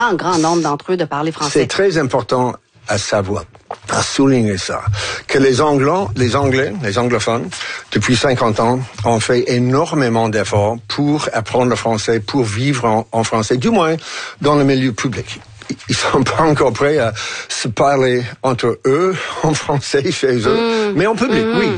grand nombre d'entre eux de parler français. C'est très important à savoir, à souligner ça, que les Anglais, les anglophones, depuis 50 ans, ont fait énormément d'efforts pour apprendre le français, pour vivre en français, du moins dans le milieu public. Ils sont pas encore prêts à se parler entre eux en français chez eux, mais en public, oui.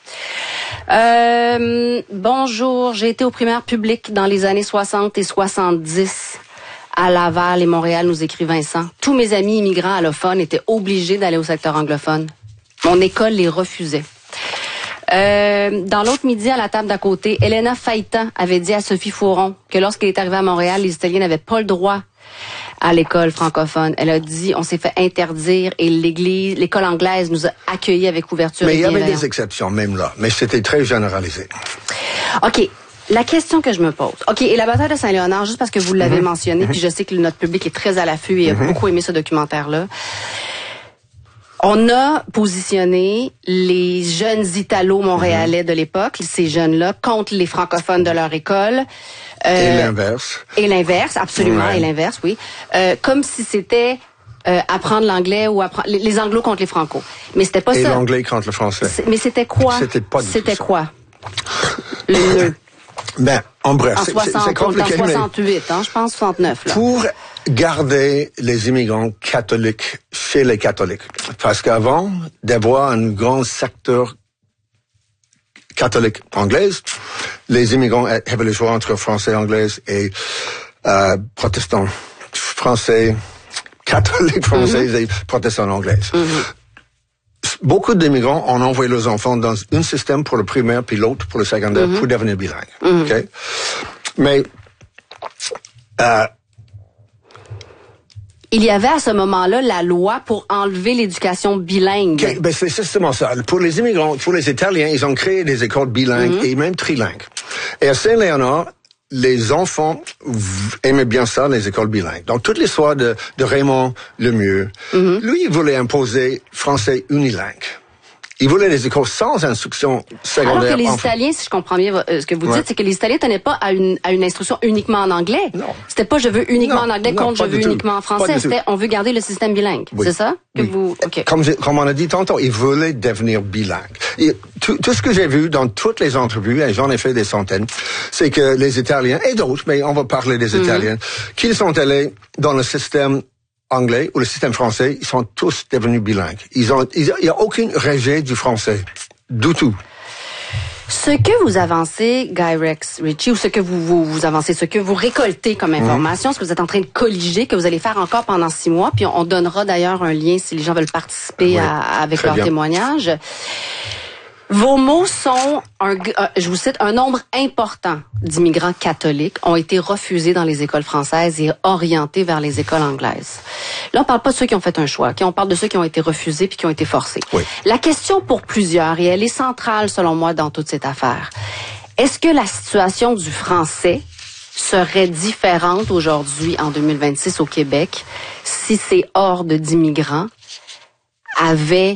Bonjour, j'ai été au primaire public dans les années 60 et 70. À Laval et Montréal, nous écrit Vincent. Tous mes amis immigrants allophones étaient obligés d'aller au secteur anglophone. Mon école les refusait. Dans l'autre midi, à la table d'à côté, Elena Faïtan avait dit à Sophie Fauron que lorsqu'elle est arrivée à Montréal, les Italiens n'avaient pas le droit à l'école francophone. Elle a dit, on s'est fait interdire et l'école anglaise nous a accueillis avec ouverture et bienveillance. Mais il y avait des exceptions même là, mais c'était très généralisé. OK. La question que je me pose. OK, et la bataille de Saint-Léonard, juste parce que vous l'avez mentionné, puis je sais que notre public est très à l'affût et a beaucoup aimé ce documentaire-là. On a positionné les jeunes Italo-Montréalais de l'époque, ces jeunes-là, contre les francophones de leur école. Et l'inverse. Et l'inverse, absolument, et l'inverse, oui. Comme si c'était apprendre l'anglais ou apprendre les anglos contre les franco. Mais c'était pas ça. Et l'anglais contre le français. Mais c'était quoi? C'était pas du tout C'était ça. quoi? Le nœud. Ben, en bref, En c'est 60, compliqué. en 68, hein, je pense 69. Là. Pour garder les immigrants catholiques chez les catholiques, parce qu'avant d'avoir un grand secteur catholique anglaise, les immigrants avaient le choix entre français anglais et protestants français, catholiques français et protestants anglais. Beaucoup d'immigrants ont envoyé leurs enfants dans un système pour le primaire puis l'autre pour le secondaire pour devenir bilingue. Okay? Mais il y avait à ce moment-là la loi pour enlever l'éducation bilingue. Okay, ben c'est justement ça. Pour les immigrants, pour les Italiens, ils ont créé des écoles bilingues et même trilingues. Et à Saint-Léonard, les enfants aimaient bien ça, les écoles bilingues. Donc, toute l'histoire de Raymond Lemieux, lui, il voulait imposer français unilingue. Il voulait des écoles sans instruction secondaire. Alors que les Italiens, si je comprends bien ce que vous dites, c'est que les Italiens tenaient pas à une instruction uniquement en anglais. Non. C'était pas je veux uniquement en anglais contre je veux uniquement en français. C'était on veut garder le système bilingue. Oui. C'est ça que vous... Okay. Comme on a dit tantôt, ils voulaient devenir bilingues. Et tout ce que j'ai vu dans toutes les entrevues, et j'en ai fait des centaines, c'est que les Italiens, et d'autres, mais on va parler des Italiens, qu'ils sont allés dans le système anglais ou le système français, ils sont tous devenus bilingues. Il y a aucun rejet du français. Du tout. Ce que vous avancez, Guy Rex Ritchie, ou ce que vous avancez, ce que vous récoltez comme information, ce que vous êtes en train de colliger, que vous allez faire encore pendant 6 mois, puis on donnera d'ailleurs un lien si les gens veulent participer avec leur témoignage. Vos mots sont, je vous cite, un nombre important d'immigrants catholiques ont été refusés dans les écoles françaises et orientés vers les écoles anglaises. Là, on parle pas de ceux qui ont fait un choix, on parle de ceux qui ont été refusés puis qui ont été forcés. Oui. La question pour plusieurs, et elle est centrale selon moi dans toute cette affaire, est-ce que la situation du français serait différente aujourd'hui en 2026 au Québec si ces hordes d'immigrants avaient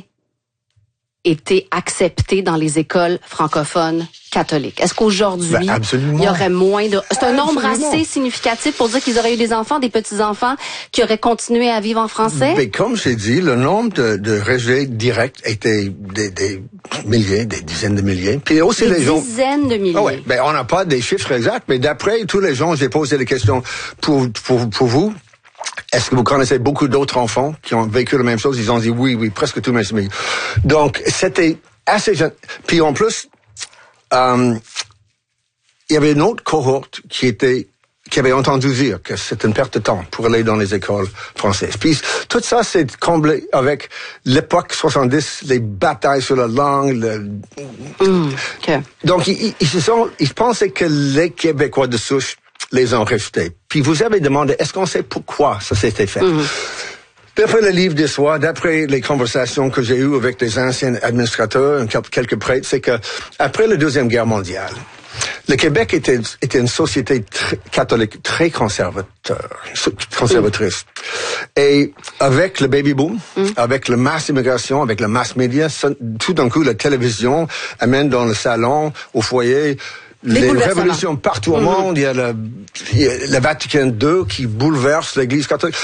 été accepté dans les écoles francophones catholiques? Est-ce qu'aujourd'hui, il y aurait moins de... C'est un nombre assez significatif pour dire qu'ils auraient eu des enfants, des petits-enfants qui auraient continué à vivre en français? Mais comme j'ai dit, le nombre de rejets directs était des milliers, des dizaines de milliers. Puis aussi des les gens... dizaines de milliers. Ah ouais, ben on n'a pas des chiffres exacts, mais d'après tous les gens, j'ai posé les questions pour vous. Est-ce que vous connaissez beaucoup d'autres enfants qui ont vécu la même chose? Ils ont dit oui, presque tous mes amis. Donc, c'était assez jeune. Puis en plus, il y avait une autre cohorte qui avait entendu dire que c'est une perte de temps pour aller dans les écoles françaises. Puis tout ça, c'est comblé avec l'époque 70, les batailles sur la langue. Okay. Donc, ils pensaient que les Québécois de souche les ont rejetés. Puis vous avez demandé, est-ce qu'on sait pourquoi ça s'était fait? D'après le livre d'histoire, d'après les conversations que j'ai eues avec des anciens administrateurs, quelques prêtres, c'est que après la Deuxième Guerre mondiale, le Québec était une société catholique très conservatrice. Et avec le baby boom, avec la masse immigration, avec la masse média, tout d'un coup, la télévision amène dans le salon, au foyer, les révolutions partout au monde. Il y a le Vatican II qui bouleverse l'Église catholique.